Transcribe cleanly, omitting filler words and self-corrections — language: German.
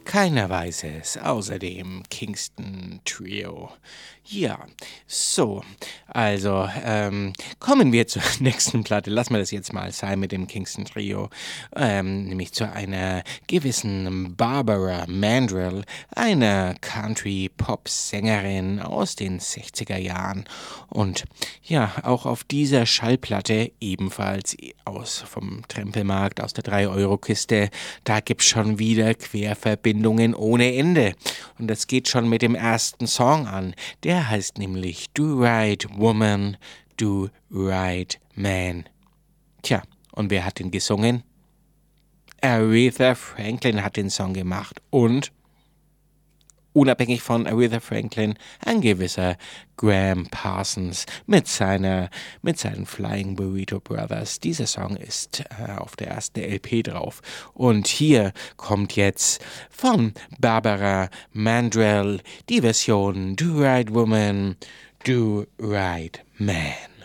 Keiner weiß es, außer dem Kingston Trio. Ja, so, also kommen wir zur nächsten Platte. Lassen wir das jetzt mal sein mit dem Kingston Trio, nämlich zu einer gewissen Barbara Mandrell, einer Country-Pop-Sängerin aus den 60er Jahren. Und ja, auch auf dieser Schallplatte, ebenfalls vom Trempelmarkt, aus der 3-Euro-Kiste, da gibt's schon wieder Querverbindungen ohne Ende. Und das geht schon mit dem ersten Song an. Der heißt nämlich Do Right Woman, Do Right Man. Tja, und wer hat den gesungen? Aretha Franklin hat den Song gemacht und unabhängig von Aretha Franklin ein gewisser Graham Parsons mit seinen Flying Burrito Brothers. Dieser Song ist auf der ersten LP drauf. Und hier kommt jetzt von Barbara Mandrell die Version Do Right Woman, Do Right Man.